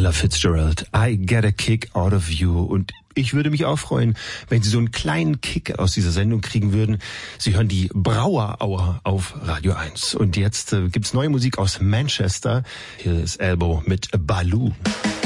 Ella Fitzgerald, I get a kick out of you. Und ich würde mich auch freuen, wenn Sie so einen kleinen Kick aus dieser Sendung kriegen würden. Sie hören die Brauer Hour auf Radio 1. Und jetzt gibt's neue Musik aus Manchester. Hier ist Elbow mit Baloo.